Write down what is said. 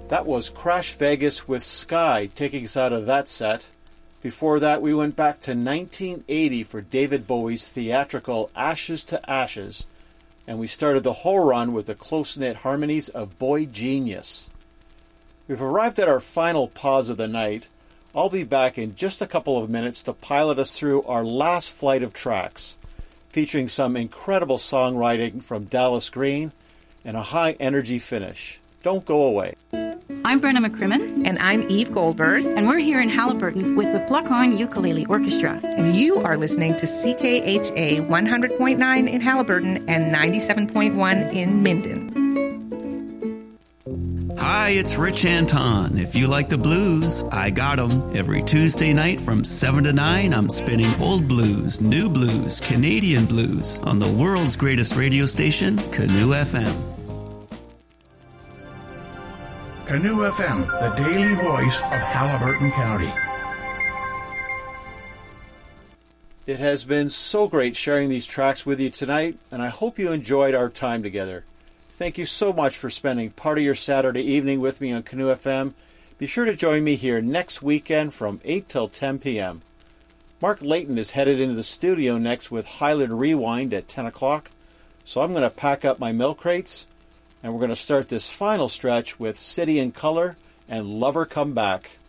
That was Crash Vegas with Sky taking us out of that set. Before that, we went back to 1980 for David Bowie's theatrical Ashes to Ashes, and we started the whole run with the close-knit harmonies of Boy Genius. We've arrived at our final pause of the night. I'll be back in just a couple of minutes to pilot us through our last flight of tracks, featuring some incredible songwriting from Dallas Green and a high-energy finish. Don't go away. I'm Brenna McCrimmon. And I'm Eve Goldberg. And we're here in Haliburton with the Pluckhorn Ukulele Orchestra. And you are listening to CKHA 100.9 in Haliburton and 97.1 in Minden. Hi, it's Rich Anton. If you like the blues, I got 'em. Every Tuesday night from 7 to 9, I'm spinning old blues, new blues, Canadian blues on the world's greatest radio station, Canoe FM. Canoe FM, the daily voice of Haliburton County. It has been so great sharing these tracks with you tonight, and I hope you enjoyed our time together. Thank you so much for spending part of your Saturday evening with me on Canoe FM. Be sure to join me here next weekend from 8 till 10 p.m. Mark Layton is headed into the studio next with Highland Rewind at 10 o'clock, so I'm going to pack up my milk crates, and we're going to start this final stretch with City in Color and Lover Come Back.